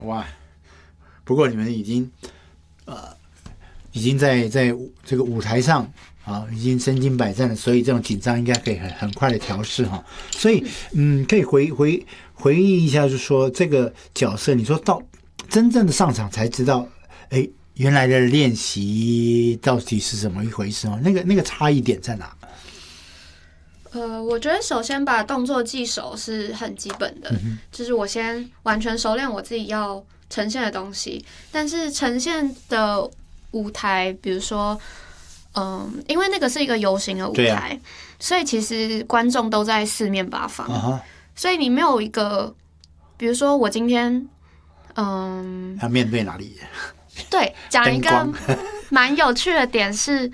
哇！不过你们已经在这个舞台上啊，已经身经百战了，所以这种紧张应该可以很快的调试哈。所以可以回忆一下，就是说这个角色，你说到真正的上场才知道，哎，原来的练习到底是怎么一回事哦？那个差异点在哪？ 我觉得首先把动作记熟是很基本的，就是我先完全熟练我自己要呈现的东西，但是呈现的舞台，比如说，因为那个是一个游行的舞台，所以其实观众都在四面八方，所以你没有一个，比如说我今天， 要面对哪里？ 对，讲一个蛮有趣的点是，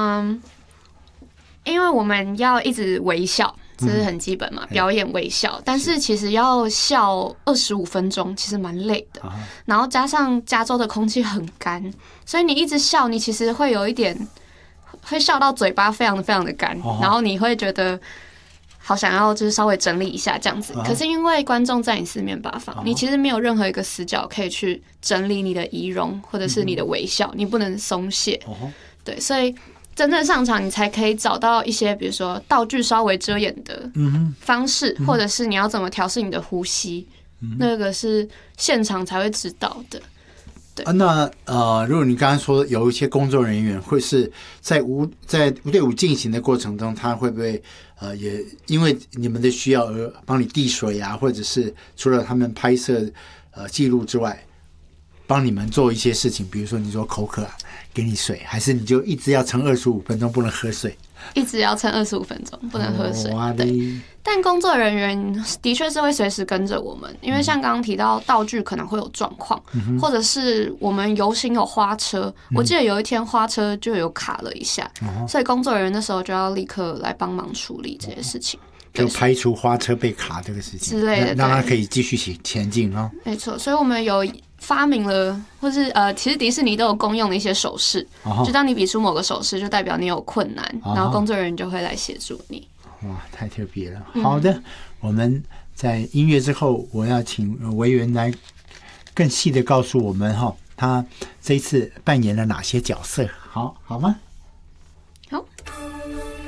因为我们要一直微笑，这是很基本嘛，表演微笑。但是其实要笑25分钟，其实蛮累的。然后加上加州的空气很干，所以你一直笑，你其实会有一点会笑到嘴巴非常非常的干，然后你会觉得好想要就是稍微整理一下这样子。可是因为观众在你四面八方，你其实没有任何一个死角可以去整理你的仪容或者是你的微笑，你不能松懈。对，所以真正上场，你才可以找到一些，比如说道具稍微遮掩的方式，或者是你要怎么调试你的呼吸，那个是现场才会知道的。对那如果你刚刚说有一些工作人员会是在队伍进行的过程中，他会不会也因为你们的需要而帮你递水啊，或者是除了他们拍摄记录之外，帮你们做一些事情，比如说你说口渴啊，给你水，还是你就一直要撑25分钟不能喝水？ 一直要撑25分钟不能喝水。对，但工作人员的确是会随时跟着我们，因为像刚刚提到道具可能会有状况，或者是我们游行有花车，我记得有一天花车就有卡了一下，所以工作人员那时候就要立刻来帮忙处理这些事情。 就排除花车被卡这个事情之类的， 让它可以继续前进哦。 没错，所以我们有发明了，或是其实迪士尼都有公用的一些手势，就当你比出某个手势，就代表你有困难，然后工作人员就会来协助你。 哇，太特别了！好的，我们在音乐之后，我要请维园来更细的告诉我们他这一次扮演了哪些角色，好吗？